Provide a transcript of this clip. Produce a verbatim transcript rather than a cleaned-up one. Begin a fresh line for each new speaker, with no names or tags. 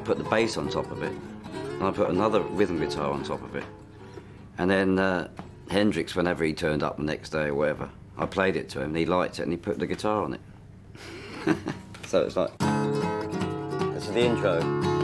put the bass on top of it, and I put another rhythm guitar on top of it. And then uh, Hendrix, whenever he turned up the next day or whatever, I played it to him, and he liked it, and he put the guitar on it. So it's like, this is the intro.